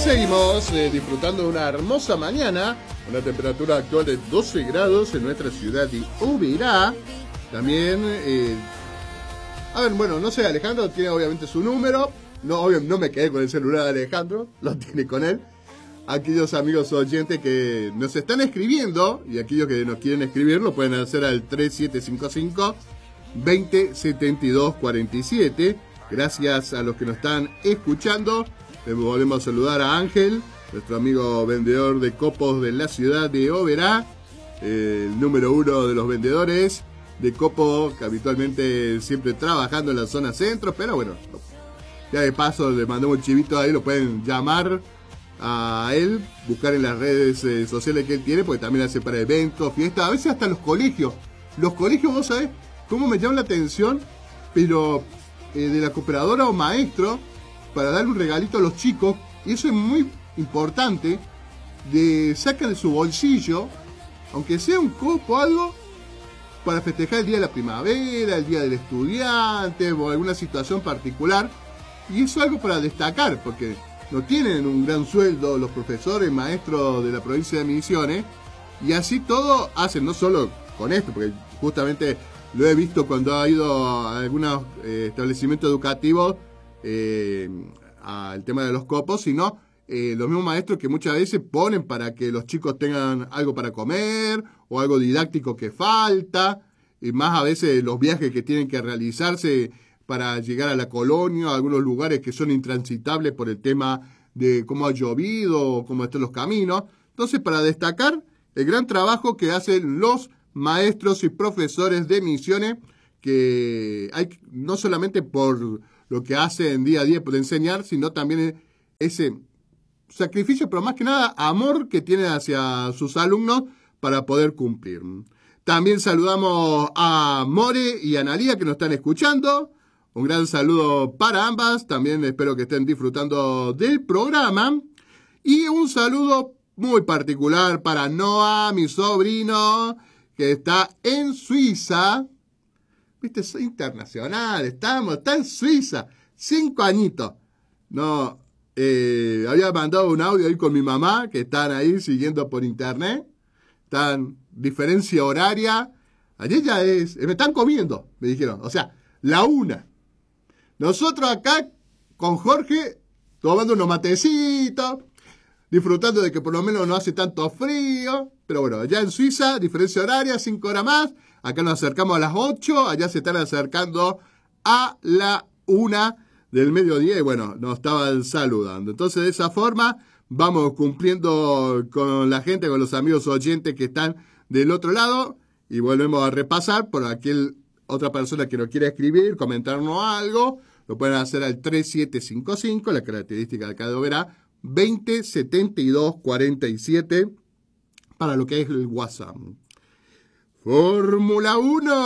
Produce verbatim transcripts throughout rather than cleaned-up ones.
seguimos eh, disfrutando de una hermosa mañana, una temperatura actual de doce grados en nuestra ciudad de Oberá. También, eh, a ver, bueno, no sé, Alejandro tiene obviamente su número. No, obvio, no me quedé con el celular de Alejandro, lo tiene con él. Aquellos amigos oyentes que nos están escribiendo y aquellos que nos quieren escribir lo pueden hacer al tres siete cinco cinco, dos cero siete dos cuatro siete. Gracias a los que nos están escuchando. Le volvemos a saludar a Ángel, nuestro amigo vendedor de copos de la ciudad de Oberá, eh, el número uno de los vendedores de copos, que habitualmente siempre trabajando en la zona centro, pero bueno, ya de paso le mandamos un chivito ahí, lo pueden llamar a él, buscar en las redes eh, sociales que él tiene, porque también hace para eventos, fiestas, a veces hasta los colegios. Los colegios, vos sabés cómo me llama la atención, pero eh, de la cooperadora o maestro, para dar un regalito a los chicos, y eso es muy importante, de sacan de su bolsillo, aunque sea un copo o algo, para festejar el día de la primavera, el día del estudiante, o alguna situación particular, y eso es algo para destacar, porque no tienen un gran sueldo los profesores, maestros de la provincia de Misiones, y así todo hacen, no solo con esto, porque justamente lo he visto cuando ha ido a algunos eh, establecimientos educativos, Eh, al tema de los copos, sino eh, los mismos maestros que muchas veces ponen para que los chicos tengan algo para comer o algo didáctico que falta, y más a veces los viajes que tienen que realizarse para llegar a la colonia, a algunos lugares que son intransitables por el tema de cómo ha llovido o cómo están los caminos. Entonces, para destacar el gran trabajo que hacen los maestros y profesores de Misiones, que hay no solamente por lo que hacen día a día por enseñar, sino también ese sacrificio, pero más que nada amor que tienen hacia sus alumnos para poder cumplir. También saludamos a More y a Analía que nos están escuchando. Un gran saludo para ambas. También espero que estén disfrutando del programa. Y un saludo muy particular para Noah, mi sobrino, que está en Suiza. Viste, soy internacional, estamos, está en Suiza, cinco añitos. No, eh, había mandado un audio ahí con mi mamá, que están ahí siguiendo por internet. Están, diferencia horaria. Ayer ya es, me están comiendo, me dijeron. O sea, la una. Nosotros acá, con Jorge, tomando unos matecitos, disfrutando de que por lo menos no hace tanto frío. Pero bueno, allá en Suiza, diferencia horaria, cinco horas más. Acá nos acercamos a las ocho, allá se están acercando a la una del mediodía y bueno, nos estaban saludando. Entonces, de esa forma, vamos cumpliendo con la gente, con los amigos oyentes que están del otro lado y volvemos a repasar por aquel otra persona que nos quiera escribir, comentarnos algo, lo pueden hacer al tres siete cinco cinco, la característica de acá de Oberá, dos cero siete dos cuatro siete para lo que es el WhatsApp. Fórmula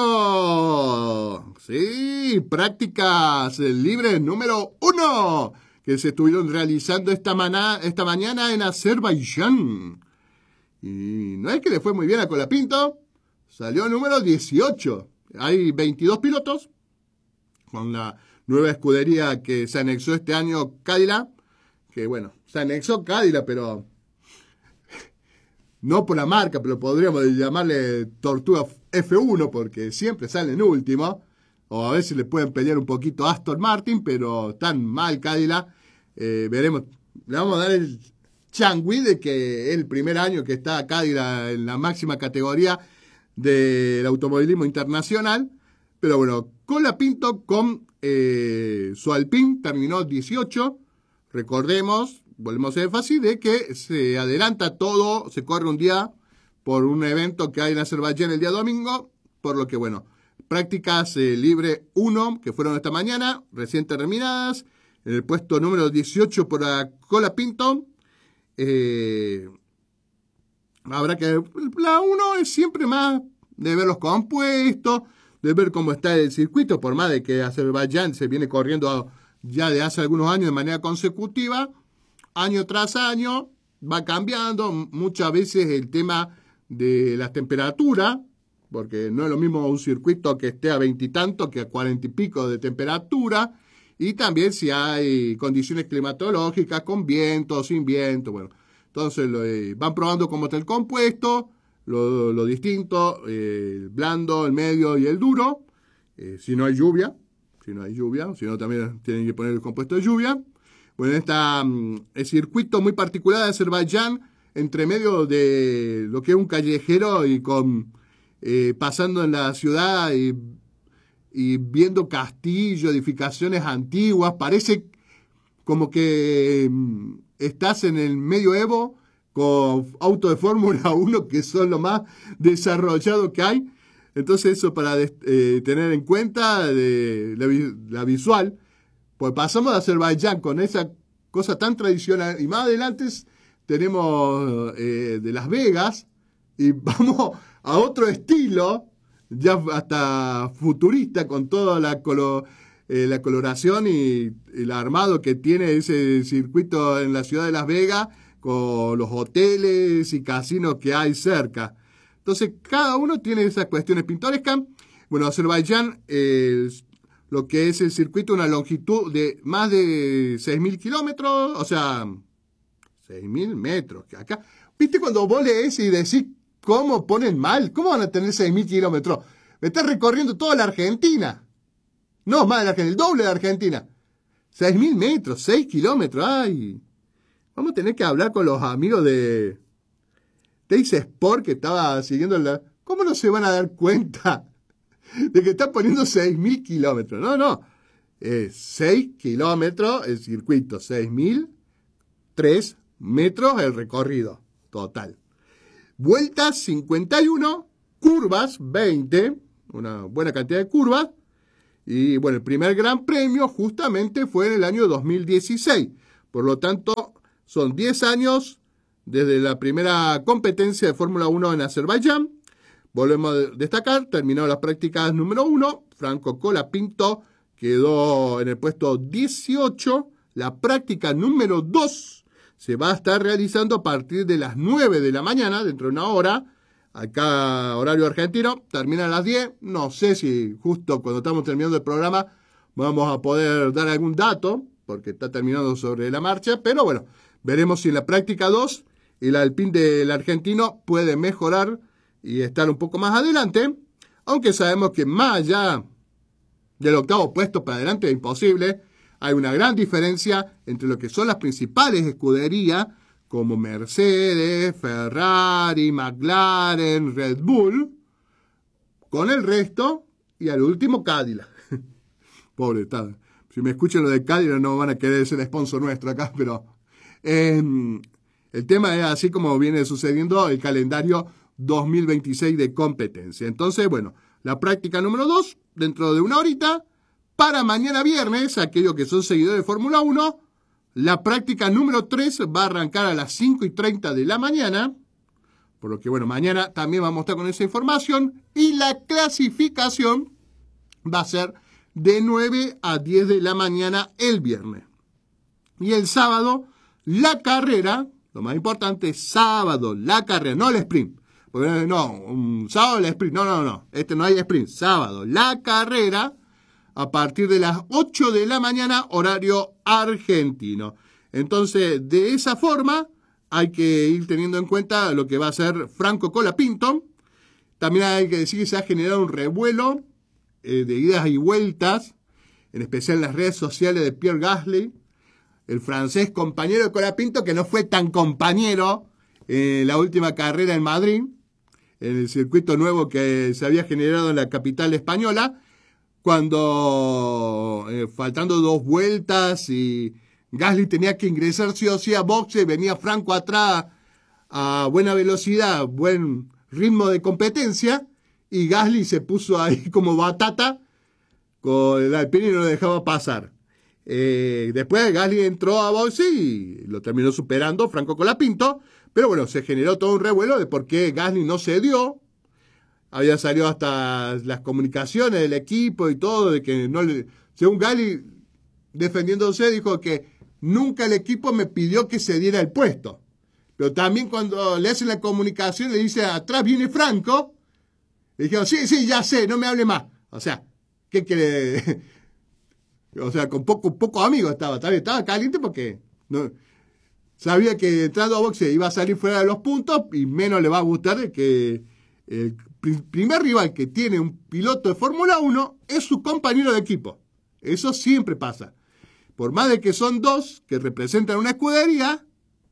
uno. Sí, prácticas libres número uno que se estuvieron realizando esta, maná, esta mañana en Azerbaiyán. Y no es que le fue muy bien a Colapinto, salió número dieciocho. Hay veintidós pilotos con la nueva escudería que se anexó este año, Cadillac, que bueno, se anexó Cadillac, pero no por la marca, pero podríamos llamarle Tortuga F uno, porque siempre salen último, o a veces le pueden pelear un poquito a Aston Martin, pero tan mal Cadillac. Eh, veremos, le vamos a dar el changüí de que es el primer año que está Cadillac en la máxima categoría del automovilismo internacional, pero bueno, Colapinto con eh, su Alpine terminó dieciocho, recordemos, volvemos a énfasis de que se adelanta todo, se corre un día por un evento que hay en Azerbaiyán el día domingo, por lo que bueno, prácticas eh, libre uno que fueron esta mañana, recién terminadas, en el puesto número dieciocho por Colapinto. Eh, habrá que, la uno es siempre más de ver los compuestos, de ver cómo está el circuito, por más de que Azerbaiyán se viene corriendo ya de hace algunos años de manera consecutiva. Año tras año va cambiando muchas veces el tema de las temperaturas, porque no es lo mismo un circuito que esté a veintitantos que a cuarenta y pico de temperatura, y también si hay condiciones climatológicas con viento, sin viento, bueno. Entonces lo, eh, van probando cómo está el compuesto, lo, lo distinto, eh, el blando, el medio y el duro, eh, si no hay lluvia, si no hay lluvia, si no también tienen que poner el compuesto de lluvia. Bueno, está um, el circuito muy particular de Azerbaiyán, entre medio de lo que es un callejero y con eh, pasando en la ciudad y, y viendo castillos, edificaciones antiguas, parece como que eh, estás en el medioevo con autos de Fórmula uno que son lo más desarrollados que hay. Entonces eso para eh, tener en cuenta de la, la visual, pues pasamos de Azerbaiyán con esa cosa tan tradicional y más adelante tenemos eh, de Las Vegas y vamos a otro estilo, ya hasta futurista, con toda la, colo, eh, la coloración y el armado que tiene ese circuito en la ciudad de Las Vegas, con los hoteles y casinos que hay cerca. Entonces, cada uno tiene esas cuestiones pintorescas. Bueno, Azerbaiyán, eh, lo que es el circuito, una longitud de más de seis mil kilómetros, o sea, seis mil metros. Acá, ¿viste cuando vos lees y decís cómo ponen mal? ¿Cómo van a tener seis mil kilómetros? Me estás recorriendo toda la Argentina. No, más de la Argentina, el doble de la Argentina. seis mil metros, seis kilómetros, ay. Vamos a tener que hablar con los amigos de Teis Sport que estaba siguiendo la... ¿Cómo no se van a dar cuenta de que están poniendo seis mil kilómetros? No, no. Es seis kilómetros el circuito, seis mil tres metros el recorrido total. Vueltas cincuenta y uno, curvas veinte, una buena cantidad de curvas. Y bueno, el primer gran premio justamente fue en el año dos mil dieciséis. Por lo tanto, son diez años desde la primera competencia de Fórmula uno en Azerbaiyán. Volvemos a destacar, terminó las prácticas número uno. Franco Colapinto quedó en el puesto dieciocho. La práctica número dos se va a estar realizando a partir de las nueve de la mañana, dentro de una hora. Acá, horario argentino, termina a las diez. No sé si justo cuando estamos terminando el programa vamos a poder dar algún dato, porque está terminando sobre la marcha. Pero bueno, veremos si en la práctica dos el Alpine del argentino puede mejorar y estar un poco más adelante. Aunque sabemos que más allá del octavo puesto para adelante es imposible. Hay una gran diferencia entre lo que son las principales escuderías, como Mercedes, Ferrari, McLaren, Red Bull, con el resto, y al último Cadillac. Pobre, está. Si me escuchan lo de Cadillac no van a querer ser sponsor nuestro acá, pero eh, el tema es así como viene sucediendo el calendario dos mil veintiséis de competencia. Entonces, bueno, la práctica número dos, dentro de una horita, para mañana viernes, aquellos que son seguidores de Fórmula uno, la práctica número tres va a arrancar a las cinco y treinta de la mañana, por lo que, bueno, mañana también vamos a estar con esa información, y la clasificación va a ser de nueve a diez de la mañana el viernes. Y el sábado, la carrera, lo más importante, sábado, la carrera, no el sprint. Porque no, un sábado el sprint, no, no, no, este no hay sprint, sábado, la carrera, a partir de las ocho de la mañana, horario argentino. Entonces, de esa forma, hay que ir teniendo en cuenta lo que va a ser Franco Colapinto. También hay que decir que se ha generado un revuelo eh, de idas y vueltas, en especial en las redes sociales de Pierre Gasly, el francés compañero de Colapinto, que no fue tan compañero en la última carrera en Madrid, en el circuito nuevo que se había generado en la capital española, cuando eh, faltando dos vueltas y Gasly tenía que ingresar sí o sí a boxe, venía Franco atrás a buena velocidad, buen ritmo de competencia, y Gasly se puso ahí como batata con el Alpine y no lo dejaba pasar. Eh, después Gasly entró a boxe y lo terminó superando Franco Colapinto, pero bueno, se generó todo un revuelo de por qué Gasly no cedió. Había salido hasta las comunicaciones del equipo y todo, de que no le... Según Gasly, defendiéndose, dijo que nunca el equipo me pidió que cediera el puesto. Pero también cuando le hacen la comunicación, le dice, atrás viene Franco, le dijeron, sí, sí, ya sé, no me hable más. O sea, ¿qué quiere? O sea, con poco, poco amigos estaba. Estaba, estaba caliente porque no, sabía que entrando a boxe iba a salir fuera de los puntos y menos le va a gustar de que el primer rival que tiene un piloto de Fórmula uno es su compañero de equipo. Eso siempre pasa. Por más de que son dos que representan una escudería,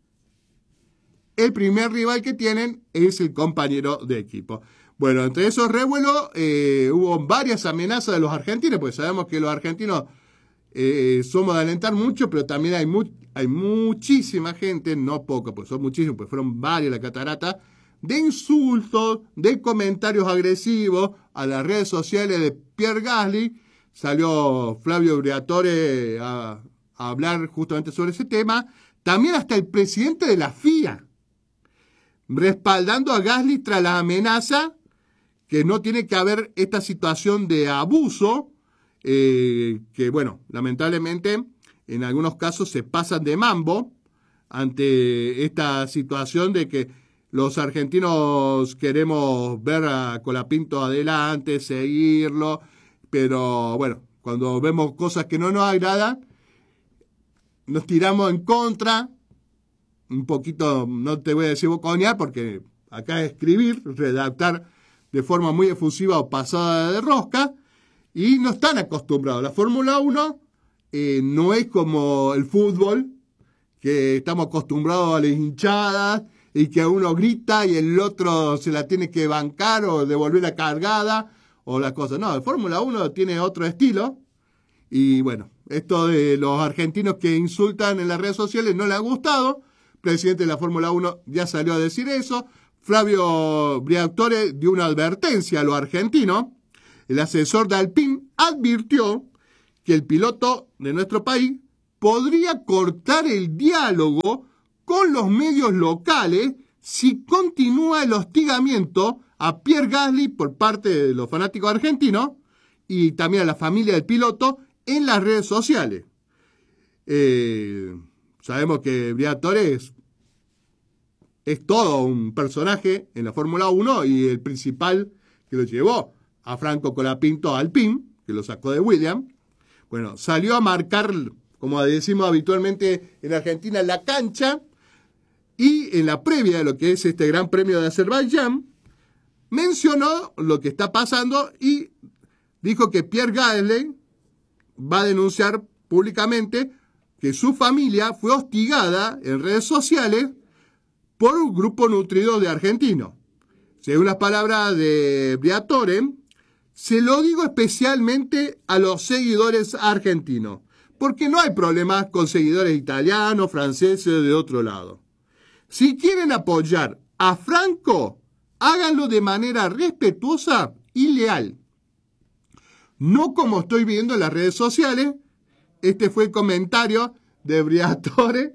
el primer rival que tienen es el compañero de equipo. Bueno, entre esos revuelos eh, hubo varias amenazas de los argentinos, porque sabemos que los argentinos eh, somos de alentar mucho, pero también hay, mu- hay muchísima gente, no poco, pues son muchísimos, pues fueron varias la catarata, de insultos, de comentarios agresivos a las redes sociales de Pierre Gasly. Salió Flavio Briatore a, a hablar justamente sobre ese tema. También hasta el presidente de la F I A, respaldando a Gasly tras la amenaza que no tiene que haber esta situación de abuso, eh, que bueno, lamentablemente en algunos casos se pasan de mambo ante esta situación de que los argentinos queremos ver a Colapinto adelante, seguirlo, pero bueno, cuando vemos cosas que no nos agradan, nos tiramos en contra, un poquito, no te voy a decir boconear, porque acá es escribir, redactar de forma muy efusiva o pasada de rosca, y no están acostumbrados. La Fórmula uno eh, no es como el fútbol, que estamos acostumbrados a las hinchadas, y que uno grita y el otro se la tiene que bancar o devolver la cargada, o la cosa. No, la Fórmula uno tiene otro estilo, y bueno, esto de los argentinos que insultan en las redes sociales no le ha gustado. El presidente de la Fórmula uno ya salió a decir eso. Flavio Briatore dio una advertencia a los argentinos. El asesor de Alpine advirtió que el piloto de nuestro país podría cortar el diálogo con los medios locales si continúa el hostigamiento a Pierre Gasly por parte de los fanáticos argentinos y también a la familia del piloto en las redes sociales. Eh, sabemos que Briatore es Es todo un personaje en la Fórmula uno y el principal que lo llevó a Franco Colapinto a Alpine, que lo sacó de Williams. Bueno, salió a marcar, como decimos habitualmente en Argentina, la cancha, y en la previa de lo que es este Gran Premio de Azerbaiyán, mencionó lo que está pasando y dijo que Pierre Gasly va a denunciar públicamente que su familia fue hostigada en redes sociales por un grupo nutrido de argentinos. Según las palabras de Briatore, se lo digo especialmente a los seguidores argentinos, porque no hay problemas con seguidores italianos, franceses de otro lado. Si quieren apoyar a Franco, háganlo de manera respetuosa y leal. No como estoy viendo en las redes sociales. Este fue el comentario de Briatore.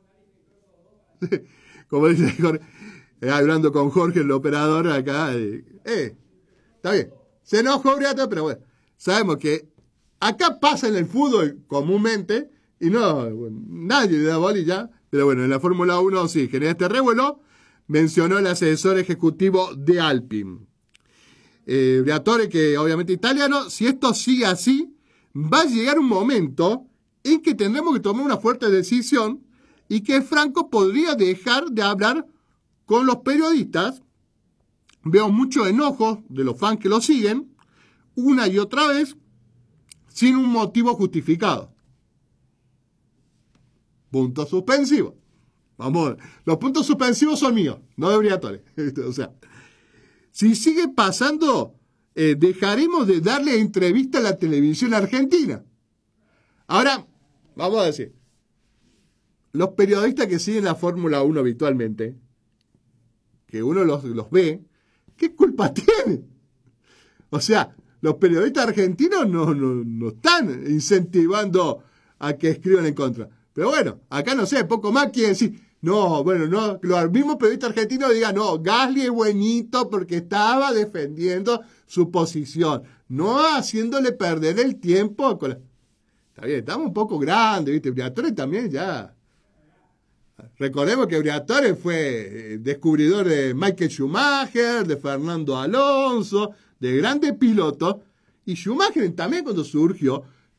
Como dice Jorge, eh, hablando con Jorge, el operador acá, eh, eh, está bien, se enojó Briatore, pero bueno, sabemos que acá pasa en el fútbol comúnmente, y no, bueno, nadie le da bolilla, pero bueno, en la Fórmula uno sí, genera este revuelo, mencionó el asesor ejecutivo de Alpine. Eh, Briatore, que obviamente italiano, si esto sigue así, va a llegar un momento en que tendremos que tomar una fuerte decisión, y que Franco podría dejar de hablar con los periodistas. Veo mucho enojo de los fans que lo siguen, una y otra vez, sin un motivo justificado. Punto suspensivo. Vamos, los puntos suspensivos son míos, no de Briatore. O sea, si sigue pasando, eh, dejaremos de darle entrevista a la televisión argentina. Ahora, vamos a decir, los periodistas que siguen la Fórmula uno habitualmente, que uno los, los ve, ¿qué culpa tienen? O sea, los periodistas argentinos no, no, no están incentivando a que escriban en contra. Pero bueno, acá no sé, poco más quiere decir, no, bueno, no, los mismos periodistas argentinos digan, no, Gasly es buenito porque estaba defendiendo su posición, no haciéndole perder el tiempo con la... Está bien, estamos un poco grandes, ¿viste? Briatore también ya... Recordemos que Briatore fue descubridor de Michael Schumacher, de Fernando Alonso, de grandes pilotos, y Schumacher también cuando surgió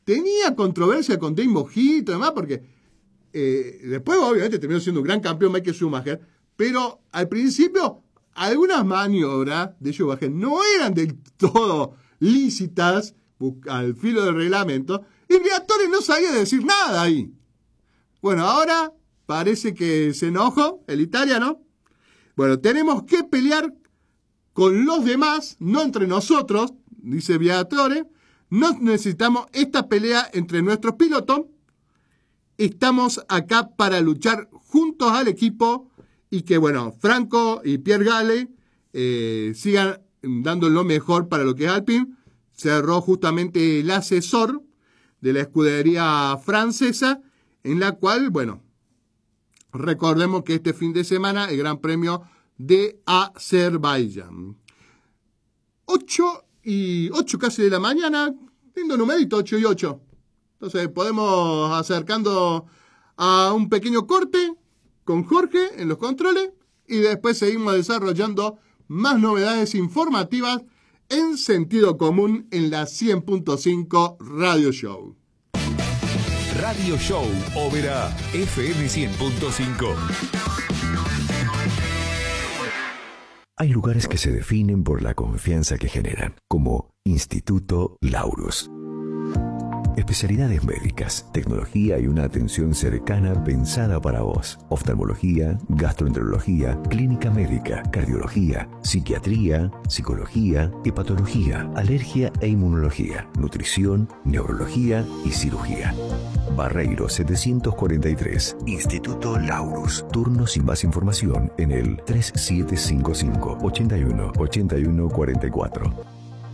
tenía controversia con Dave Mojito y demás, porque eh, después obviamente terminó siendo un gran campeón Michael Schumacher, pero al principio algunas maniobras de Schumacher no eran del todo lícitas al filo del reglamento, y Briatore no sabía decir nada ahí. Bueno, ahora parece que se enojó el italiano. Bueno, tenemos que pelear con los demás, no entre nosotros, dice Briatore. No necesitamos esta pelea entre nuestros pilotos. Estamos acá para luchar juntos al equipo y que, bueno, Franco y Pierre Gasly eh, sigan dando lo mejor para lo que es Alpine. Cerró justamente el asesor de la escudería francesa, en la cual, bueno, recordemos que este fin de semana el Gran Premio de Azerbaiyán. ocho y ocho casi de la mañana, lindo numerito, ocho y ocho. Entonces podemos acercando a un pequeño corte con Jorge en los controles y después seguimos desarrollando más novedades informativas en sentido común en la cien punto cinco Radio Show. Radio Show Oberá, F M cien punto cinco. Hay lugares que se definen por la confianza que generan, como Instituto Laurus. Especialidades médicas, tecnología y una atención cercana pensada para vos. Oftalmología, gastroenterología, clínica médica, cardiología, psiquiatría, psicología, hepatología, alergia e inmunología, nutrición, neurología y cirugía. Barreiro setecientos cuarenta y tres. Instituto Laurus. Turnos y más información en el tres siete cinco cinco, ocho uno, ocho uno cuatro cuatro.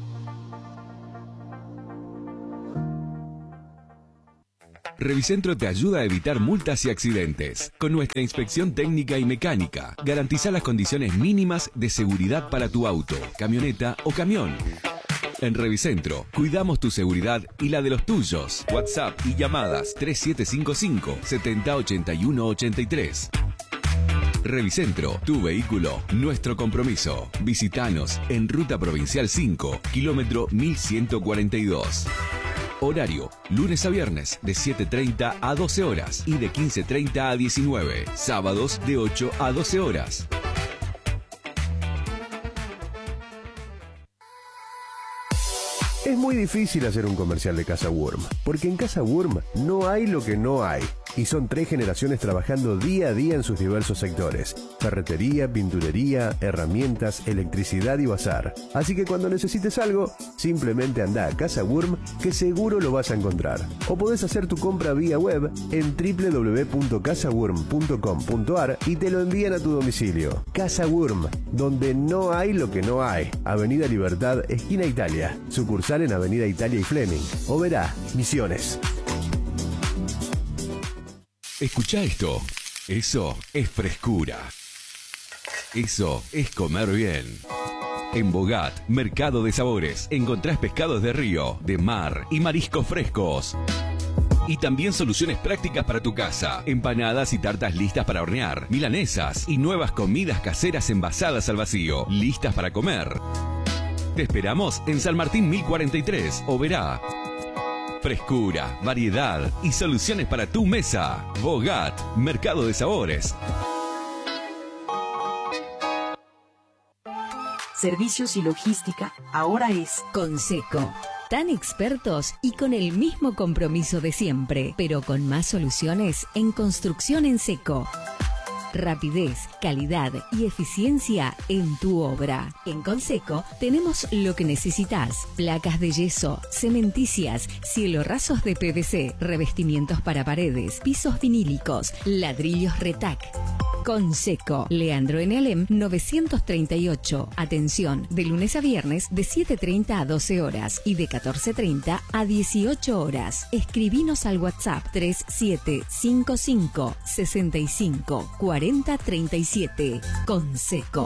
Revicentro te ayuda a evitar multas y accidentes. Con nuestra inspección técnica y mecánica, garantiza las condiciones mínimas de seguridad para tu auto, camioneta o camión. En Revicentro, cuidamos tu seguridad y la de los tuyos. WhatsApp y llamadas tres siete cinco cinco, setenta, ochenta y uno, ochenta y tres. Revicentro, tu vehículo, nuestro compromiso. Visítanos en Ruta Provincial cinco, kilómetro mil ciento cuarenta y dos. Horario, lunes a viernes de siete treinta a doce horas y de quince treinta a diecinueve. Sábados de ocho a doce horas. Es muy difícil hacer un comercial de Casa Wurm, porque en Casa Wurm no hay lo que no hay. Y son tres generaciones trabajando día a día en sus diversos sectores. Ferretería, pinturería, herramientas, electricidad y bazar. Así que cuando necesites algo, simplemente anda a Casa Wurm, que seguro lo vas a encontrar. O podés hacer tu compra vía web en doble u doble u doble u punto casa wurm punto com punto a r y te lo envían a tu domicilio. Casa Wurm, donde no hay lo que no hay. Avenida Libertad, esquina Italia. Sucursal en Avenida Italia y Fleming. Oberá, Misiones. Escucha esto. Eso es frescura. Eso es comer bien. En Bogat, Mercado de Sabores, encontrás pescados de río, de mar y mariscos frescos. Y también soluciones prácticas para tu casa. Empanadas y tartas listas para hornear. Milanesas y nuevas comidas caseras envasadas al vacío. Listas para comer. Te esperamos en San Martín mil cuarenta y tres, Oberá. Frescura, variedad y soluciones para tu mesa. Bogat, Mercado de Sabores. Servicios y logística ahora es Conseco. Tan expertos y con el mismo compromiso de siempre, pero con más soluciones en construcción en seco. Rapidez, calidad y eficiencia en tu obra. En Conseco tenemos lo que necesitas: placas de yeso, cementicias, cielo rasos de P V C, revestimientos para paredes, pisos vinílicos, ladrillos Retac. Conseco, Leandro en Alem novecientos treinta y ocho. Atención, de lunes a viernes de siete treinta a doce horas y de catorce treinta a dieciocho horas. Escribinos al WhatsApp tres siete cinco cinco, sesenta y cinco, cuarenta, treinta y siete. Conseco.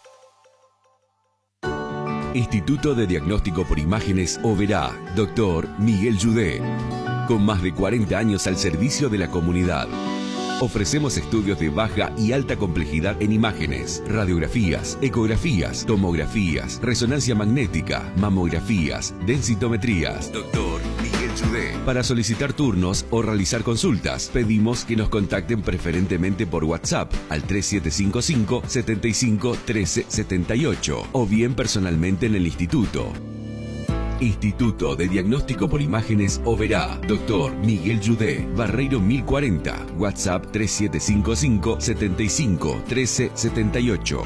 Instituto de Diagnóstico por Imágenes Oberá, doctor Miguel Yudé. Con más de cuarenta años al servicio de la comunidad. Ofrecemos estudios de baja y alta complejidad en imágenes, radiografías, ecografías, tomografías, resonancia magnética, mamografías, densitometrías. Doctor Miguel Judé. Para solicitar turnos o realizar consultas, pedimos que nos contacten preferentemente por WhatsApp al tres siete cinco cinco, setenta y cinco, trece setenta y ocho o bien personalmente en el instituto. Instituto de Diagnóstico por Imágenes Oberá, doctor Miguel Judé, Barreiro mil cuarenta, WhatsApp tres siete cinco cinco, setenta y cinco, trece setenta y ocho.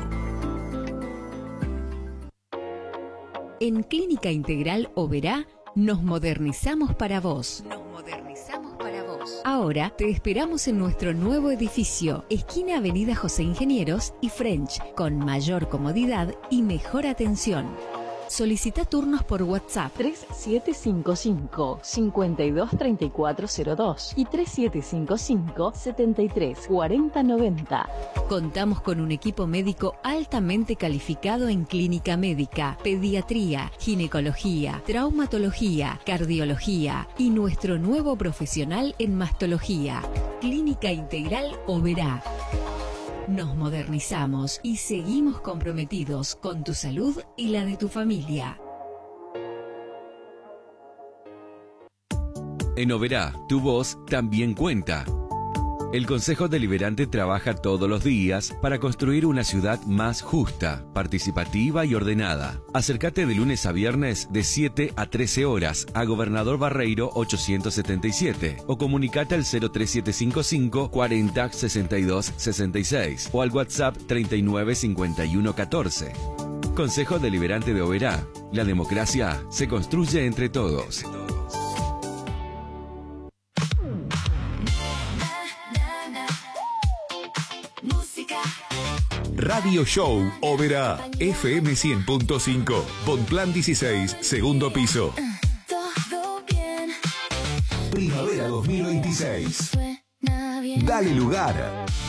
En Clínica Integral Oberá nos modernizamos para vos. Nos modernizamos para vos. Ahora te esperamos en nuestro nuevo edificio, esquina Avenida José Ingenieros y French, con mayor comodidad y mejor atención. Solicita turnos por WhatsApp tres siete cinco cinco, cinco dos tres cuatro cero dos y tres siete cinco cinco, setenta y tres cuarenta noventa. Contamos con un equipo médico altamente calificado en clínica médica, pediatría, ginecología, traumatología, cardiología y nuestro nuevo profesional en mastología. Clínica Integral Oberá. Nos modernizamos y seguimos comprometidos con tu salud y la de tu familia. En Oberá, tu voz también cuenta. El Consejo Deliberante trabaja todos los días para construir una ciudad más justa, participativa y ordenada. Acércate de lunes a viernes de siete a trece horas a Gobernador Barreiro ochocientos setenta y siete o comunicate al cero tres siete cinco cinco, cuarenta, sesenta y dos, sesenta y seis o al WhatsApp treinta y nueve, cincuenta y uno, catorce. Consejo Deliberante de Oberá. La democracia se construye entre todos. Radio Show Oberá, F M cien punto cinco, Bonplan dieciséis, segundo piso. Primavera dos mil veintiséis. Dale lugar.